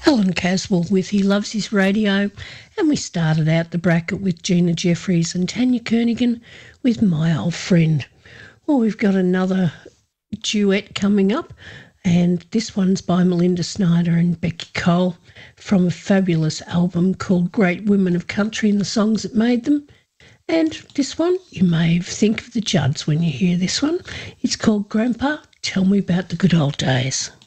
Alan Caswell with He Loves His Radio, and we started out the bracket with Gina Jeffries and Tanya Kernigan with My Old Friend. Well, we've got another duet coming up, and this one's by Melinda Snyder and Becky Cole from a fabulous album called Great Women of Country and the Songs That Made Them. And this one, you may think of the Judds when you hear this one. It's called Grandpa, Tell Me About the Good Old Days.